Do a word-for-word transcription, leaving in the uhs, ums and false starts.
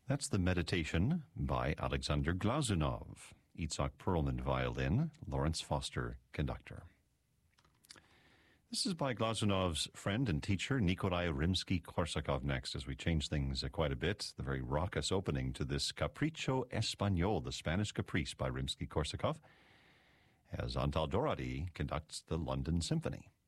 That's the Meditation by Alexander Glazunov. Itzhak Perlman, violin, Lawrence Foster, conductor. This is by Glazunov's friend and teacher, Nikolai Rimsky-Korsakov, next, as we change things uh, quite a bit. The very raucous opening to this Capricho Español, the Spanish Caprice by Rimsky-Korsakov, as Antal Dorady conducts the London Symphony.